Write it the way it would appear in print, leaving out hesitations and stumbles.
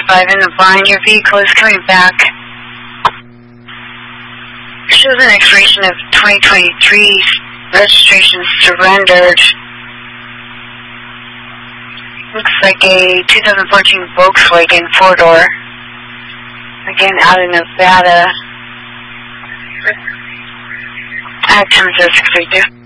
5 in the blind. Your vehicle is coming back. Shows an expiration of 2023. Registration surrendered. Looks like a 2014 Volkswagen 4-door. Again, out of Nevada. At 10632.